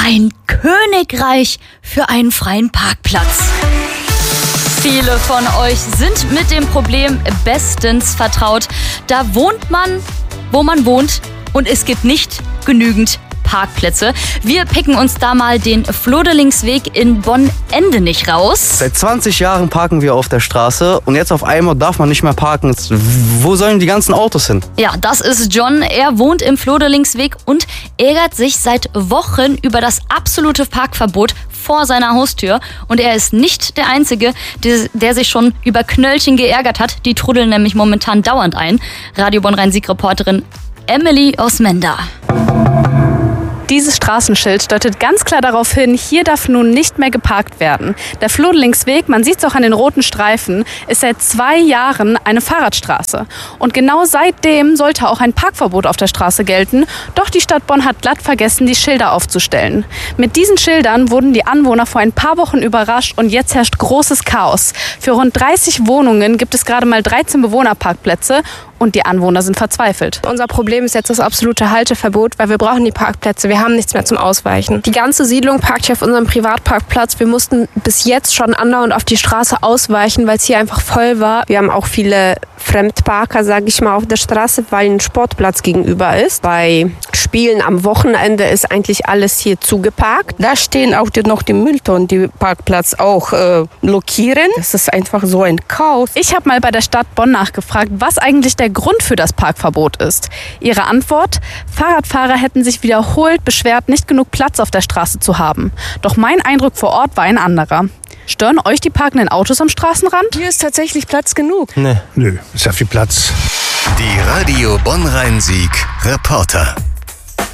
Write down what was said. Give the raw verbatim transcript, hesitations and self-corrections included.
Ein Königreich für einen freien Parkplatz. Viele von euch sind mit dem Problem bestens vertraut. Da wohnt man, wo man wohnt, und es gibt nicht genügend Parkplätze. Wir picken uns da mal den Flodelingsweg in Bonn-Endenich raus. Seit zwanzig Jahren parken wir auf der Straße und jetzt auf einmal darf man nicht mehr parken. Wo sollen die ganzen Autos hin? Ja, das ist John. Er wohnt im Flodelingsweg und ärgert sich seit Wochen über das absolute Parkverbot vor seiner Haustür. Und er ist nicht der Einzige, der, der sich schon über Knöllchen geärgert hat. Die trudeln nämlich momentan dauernd ein. Radio Bonn-Rhein-Sieg-Reporterin Emily aus Menda. Dieses Straßenschild deutet ganz klar darauf hin, hier darf nun nicht mehr geparkt werden. Der Flodelingsweg, man sieht es auch an den roten Streifen, ist seit zwei Jahren eine Fahrradstraße. Und genau seitdem sollte auch ein Parkverbot auf der Straße gelten. Doch die Stadt Bonn hat glatt vergessen, die Schilder aufzustellen. Mit diesen Schildern wurden die Anwohner vor ein paar Wochen überrascht und jetzt herrscht großes Chaos. Für rund dreißig Wohnungen gibt es gerade mal dreizehn Bewohnerparkplätze. Und die Anwohner sind verzweifelt. Unser Problem ist jetzt das absolute Halteverbot, weil wir brauchen die Parkplätze. Wir haben nichts mehr zum Ausweichen. Die ganze Siedlung parkt hier auf unserem Privatparkplatz. Wir mussten bis jetzt schon andauernd auf die Straße ausweichen, weil es hier einfach voll war. Wir haben auch viele Fremdparker, sage ich mal, auf der Straße, weil ein Sportplatz gegenüber ist. Bei Spielen am Wochenende ist eigentlich alles hier zugeparkt. Da stehen auch die, noch die Mülltonnen, die Parkplatz auch äh, blockieren. Das ist einfach so ein Chaos. Ich habe mal bei der Stadt Bonn nachgefragt, was eigentlich der Grund für das Parkverbot ist. Ihre Antwort: Fahrradfahrer hätten sich wiederholt beschwert, nicht genug Platz auf der Straße zu haben. Doch mein Eindruck vor Ort war ein anderer. Stören euch die parkenden Autos am Straßenrand? Hier ist tatsächlich Platz genug. Nee. Nö, ist ja viel Platz. Die Radio Bonn-Rhein-Sieg Reporter.